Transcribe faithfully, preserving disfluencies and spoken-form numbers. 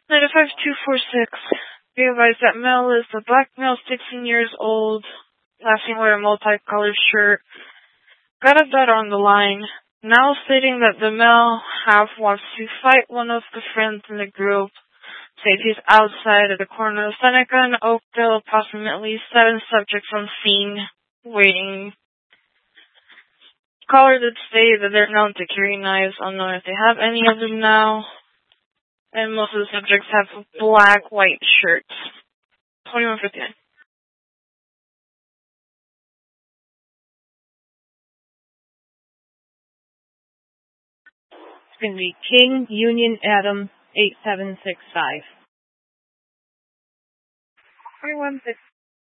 ninety-five two forty-six. Be advised that male is a black male, sixteen years old, last seen wearing a multicolored shirt. Got a bet on the line. Now stating that the male half wants to fight one of the friends in the group. Says he's outside of the corner of Seneca and Oakdale, approximately seven subjects on scene, waiting. Caller did say that they're known to carry knives, unknown if they have any of them now. And most of the subjects have black, white shirts. twenty-one fifty-nine. It's going to be King Union Adam eight seven six five. twenty-one fifty.